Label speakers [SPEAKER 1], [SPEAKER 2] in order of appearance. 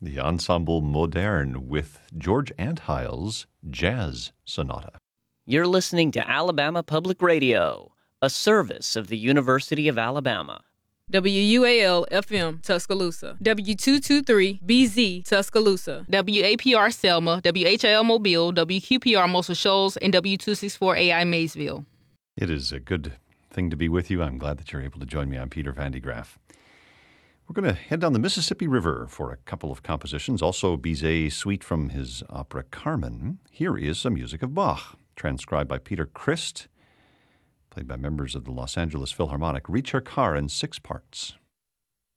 [SPEAKER 1] The Ensemble Moderne with George Antheil's Jazz Sonata.
[SPEAKER 2] You're listening to Alabama Public Radio, a service of the University of Alabama.
[SPEAKER 3] WUAL-FM, Tuscaloosa. W223-BZ, Tuscaloosa.
[SPEAKER 4] WAPR Selma, WHIL Mobile, WQPR Muscle Shoals, and W264AI Maysville.
[SPEAKER 1] It is a good thing to be with you. I'm glad that you're able to join me. I'm Peter Van de Graaff. We're going to head down the Mississippi River for a couple of compositions. Also, Bizet's suite from his opera Carmen. Here is some music of Bach, transcribed by Peter Christ, played by members of the Los Angeles Philharmonic. Ricercar in 6 parts.